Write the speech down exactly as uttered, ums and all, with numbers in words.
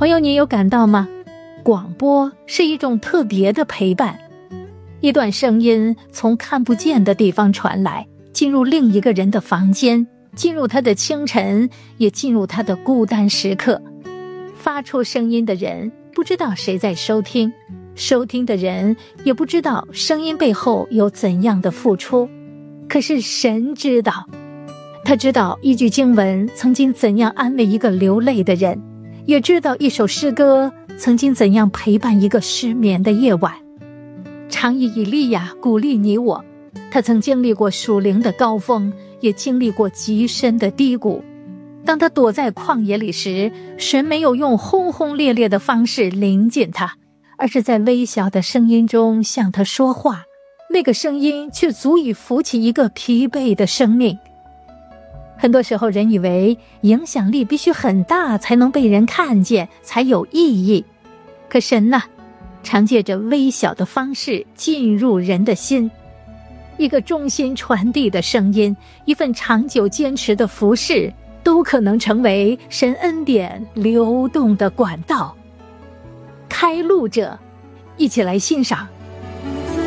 朋友，你有感到吗？广播是一种特别的陪伴，一段声音从看不见的地方传来，进入另一个人的房间，进入他的清晨，也进入他的孤单时刻。发出声音的人不知道谁在收听，收听的人也不知道声音背后有怎样的付出。可是神知道，他知道一句经文曾经怎样安慰一个流泪的人，也知道一首诗歌曾经怎样陪伴一个失眠的夜晚。常以以利亚鼓励你我，他曾经历过属灵的高峰，也经历过极深的低谷。当他躲在旷野里时，神没有用轰轰烈烈的方式临近他，而是在微小的声音中向他说话，那个声音却足以扶起一个疲惫的生命。很多时候人以为影响力必须很大才能被人看见，才有意义。可神呢，常借着微小的方式进入人的心。一个衷心传递的声音，一份长久坚持的服事，都可能成为神恩典流动的管道。开路者，一起来欣赏